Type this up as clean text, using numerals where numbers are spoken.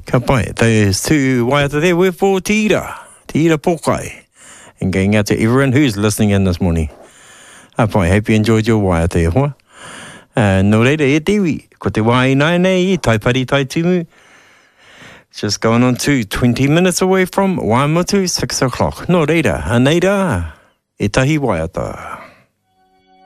Ka pai, there's two waiata there with for Tira Pokai. And going out to everyone who's listening in this morning. Ka pai, hope you enjoyed your waiata hoa. No reira e tewi, ko te wai nai nei, tai pari tai timu. Just going on to 20 minutes away from Waimutu, 6 o'clock. No reira, aneira, e tahi waiata.